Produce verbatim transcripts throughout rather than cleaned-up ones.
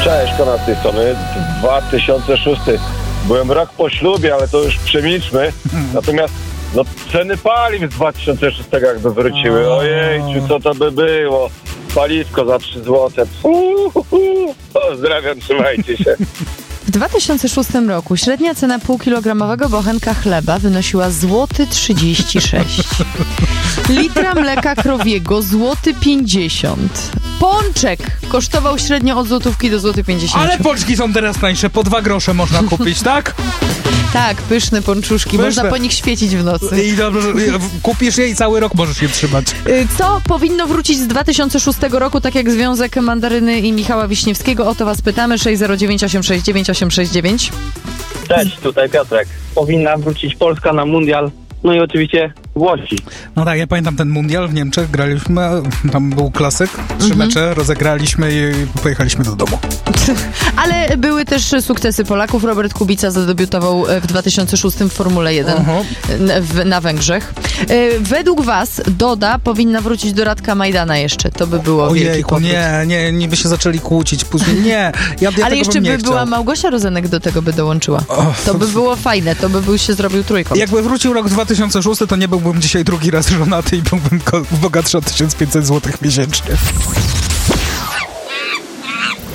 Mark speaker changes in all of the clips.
Speaker 1: Cześć, Konrad z tej strony. dwa tysiące szósty. Byłem rok po ślubie, ale to już przemilczmy. Natomiast no, ceny paliw z dwa tysiące szóstego jakby wróciły. Ojejciu, co to by było? Paliwko za trzy złote. Uhuhu. Pozdrawiam, trzymajcie się.
Speaker 2: W dwa tysiące szóstym roku średnia cena półkilogramowego bochenka chleba wynosiła złoty trzydzieści sześć. Litra mleka krowiego złoty pięćdziesiąt. Pączek kosztował średnio od złotówki do złoty pięćdziesiąt.
Speaker 3: Ale pączki są teraz tańsze, po dwa grosze można kupić, tak?
Speaker 2: Tak, pyszne pączuszki,
Speaker 3: Pyszne.
Speaker 2: można po nich świecić w nocy.
Speaker 3: I dobrze, kupisz je i cały rok możesz je trzymać.
Speaker 2: Co powinno wrócić z dwa tysiące szóstego roku, tak jak Związek Mandaryny i Michała Wiśniewskiego? O to was pytamy. sześć zero dziewięć osiem sześć dziewięć osiem sześć dziewięć.
Speaker 4: Cześć, tutaj Piotrek. Powinna wrócić Polska na mundial. No i oczywiście Włosi.
Speaker 3: No tak, ja pamiętam ten mundial w Niemczech, graliśmy, tam był klasyk, trzy
Speaker 2: Mhm.
Speaker 3: mecze, rozegraliśmy i pojechaliśmy do domu.
Speaker 2: Ale były też sukcesy Polaków. Robert Kubica zadebiutował w dwa tysiące szóstym w Formule jeden
Speaker 3: Aha.
Speaker 2: w, na Węgrzech. E, Według was Doda powinna wrócić do Radka Majdana jeszcze. To by było wielki
Speaker 3: Ojejku,
Speaker 2: kłopot.
Speaker 3: nie, nie, nie by się zaczęli kłócić później, nie. Ja, ja
Speaker 2: Ale
Speaker 3: tego
Speaker 2: jeszcze
Speaker 3: bym nie
Speaker 2: by
Speaker 3: chciał.
Speaker 2: była Małgosia Rozenek do tego by dołączyła.
Speaker 3: O.
Speaker 2: To by było fajne, to by był się zrobił trójkąt.
Speaker 3: Jakby wrócił rok dwa tysiące szósty, to nie byłbym dzisiaj drugi raz żonaty i byłbym ko- bogatszy o tysiąc pięćset złotych miesięcznie.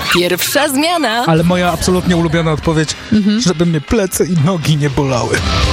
Speaker 5: Pierwsza zmiana.
Speaker 3: Ale moja absolutnie ulubiona odpowiedź, żeby mnie plecy i nogi nie bolały.